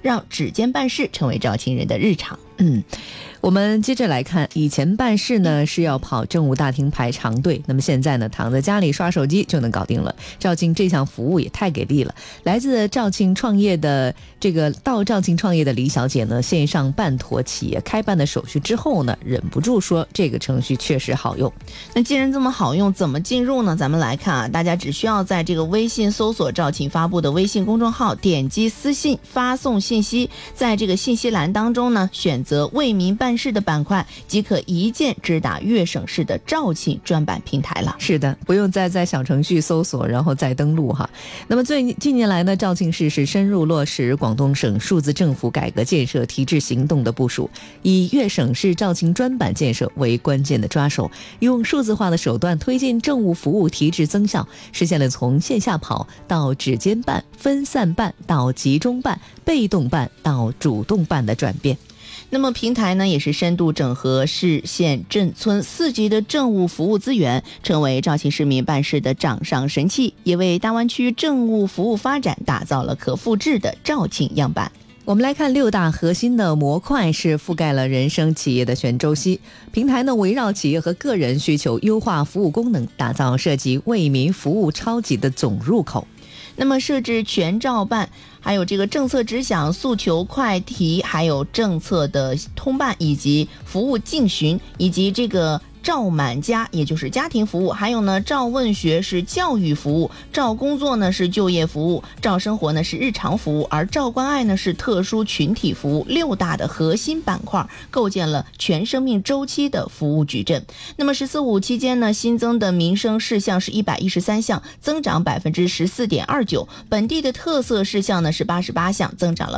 让指尖办事成为肇庆人的日常。 我们接着来看，以前办事呢是要跑政务大厅排长队，那么现在呢躺在家里刷手机就能搞定了。肇庆这项服务也太给力了。来自肇庆创业的到肇庆创业的李小姐呢，线上办妥企业开办的手续之后呢，忍不住说这个程序确实好用。 那既然这么好用，怎么进入呢？咱们来看啊，大家只需要在这个微信搜索肇庆发布的微信公众号，点击私信发送信息，在这个信息栏当中呢，选择为民办事的板块，即可一键直达粤省市的肇庆专版平台了。 是的，不用再在小程序搜索然后再登录哈。那么近年来呢，肇庆市是深入落实广东省数字政府改革建设提质行动的部署，以粤省市肇庆专版建设为关键的抓手，用数字化的手段推进政务服务提质增效，实现了从线下跑到指尖办、分散办到集中办、被动办到主动办的转变。 那么平台呢，也是深度整合市县镇村4级的政务服务资源，成为肇庆市民办事的掌上神器，也为大湾区政务服务发展打造了可复制的肇庆样板。 我们来看6大核心的模块，是覆盖了人生企业的全周期。平台呢，围绕企业和个人需求，优化服务功能，打造涉及为民服务超级的总入口。 那么设置全照办，还有这个政策直享、诉求快提，还有政策的通办，以及服务进询，以及这个肇满家，也就是家庭服务，还有呢肇问学是教育服务，肇工作呢是就业服务，肇生活呢是日常服务，而肇关爱呢是特殊群体服务。6大的核心板块构建了全生命周期的服务矩阵。那么14.5期间呢，新增的民生事项是113项，增长14.29%，本地的特色事项呢是88项，增长了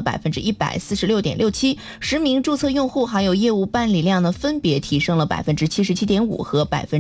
146.67%，实名注册用户还有业务办理量呢分别提升了77.5%和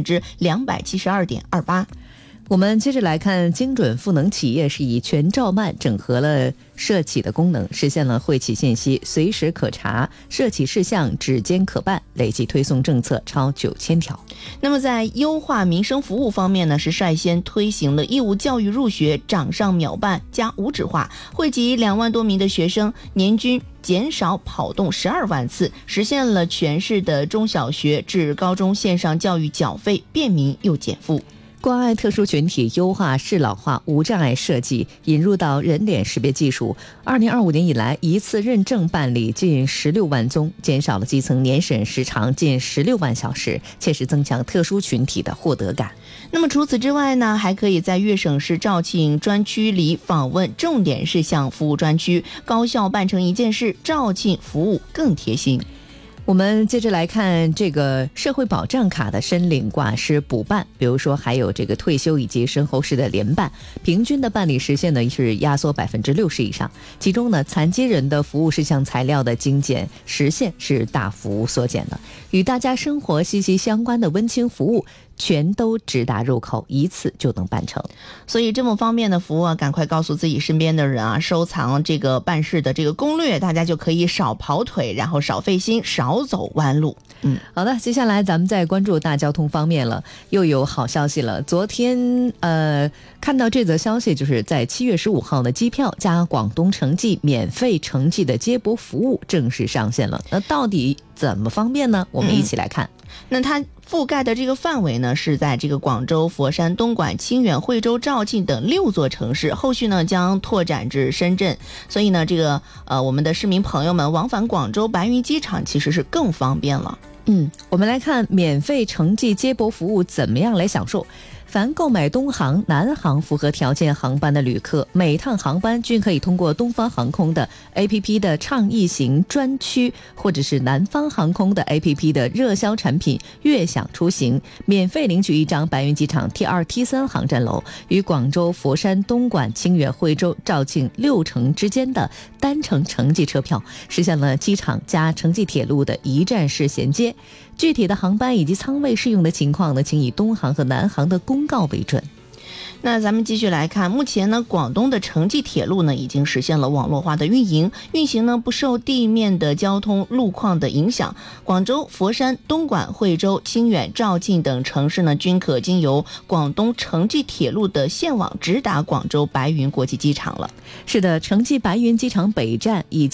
272.28%。 我们接着来看，精准赋能企业是以全照办整合了涉企的功能，实现了会企信息随时可查，涉企事项指尖可办，累计推送政策超9000条。 那么在优化民生服务方面呢，是率先推行了义务教育入学掌上秒办加无纸化，惠及2万多名的学生，年均减少跑动12万次，实现了全市的中小学至高中线上教育缴费便民又减负。 关爱特殊群体，优化适老化无障碍设计，引入到人脸识别技术。2025年以来，一次认证办理近16万宗，减少了基层年审时长近16万小时，切实增强特殊群体的获得感。 那么除此之外呢，还可以在粤省市肇庆专区里访问重点事项服务专区，高效办成一件事，肇庆服务更贴心。 我们接着来看这个社会保障卡的申领挂失补办，比如说还有这个退休以及身后事的联办，平均的办理时限呢是压缩60%以上，其中呢残疾人的服务事项材料的精简时限是大幅缩减的，与大家生活息息相关的温馨服务全都直达入口，一次就能办成。 所以这么方便的服务啊，赶快告诉自己身边的人啊，收藏这个办事的这个攻略，大家就可以少跑腿，然后少费心，少走弯路。 好的，接下来咱们再关注大交通方面了，又有好消息了。昨天看到这则消息，就是在7月15号的机票加广东城际免费城际的接驳服务正式上线了。那到底怎么方便呢？我们一起来看。 那它覆盖的这个范围呢，是在这个广州、佛山、东莞、清远、惠州、肇庆等6座城市，后续呢将拓展至深圳。所以呢，这个我们的市民朋友们往返广州白云机场其实是更方便了。 我们来看免费城际接驳服务怎么样来享受。凡购买东航、南航符合条件航班的旅客，每趟航班均可以通过东方航空的 APP 的畅易行专区，或者是南方航空的 APP 的热销产品悦享出行，免费领取1张白云机场 T2、T3 航站楼与广州、佛山、东莞、清远、惠州、肇庆6城之间的单程城际车票，实现了机场加城际铁路的一站式衔接。具体的航班以及舱位适用的情况呢，请以东航和南航的公告为准。 那咱们继续来看，目前呢，广东的城际铁路呢已经实现了网络化的运行呢不受地面的交通路况的影响。广州、佛山、东莞、惠州、清远、肇庆等城市呢均可经由广东城际铁路的线网直达广州白云国际机场了。 是的，城际白云机场北站以